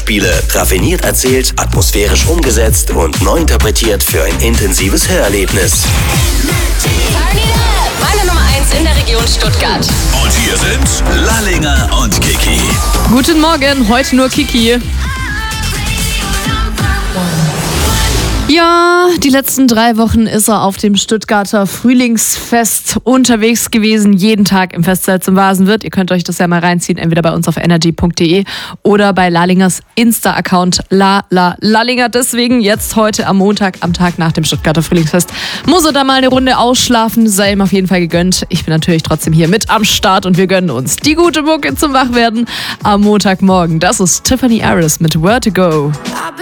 Hörspiele. Raffiniert erzählt, atmosphärisch umgesetzt und neu interpretiert für ein intensives Hörerlebnis. Meine Nummer 1 in der Region Stuttgart. Und hier sind Lallinger und Kiki. Guten Morgen, heute nur Kiki. Ja, die letzten 3 Wochen ist er auf dem Stuttgarter Frühlingsfest unterwegs gewesen. Jeden Tag im Festsaal zum Vasenwirt. Ihr könnt euch das ja mal reinziehen, entweder bei uns auf energy.de oder bei Lallingers Insta-Account Lallinger. Deswegen jetzt heute am Montag, am Tag nach dem Stuttgarter Frühlingsfest, muss er da mal eine Runde ausschlafen. Sei ihm auf jeden Fall gegönnt. Ich bin natürlich trotzdem hier mit am Start und wir gönnen uns die gute Mucke zum Wachwerden am Montagmorgen. Das ist Tiffany Harris mit Where to Go.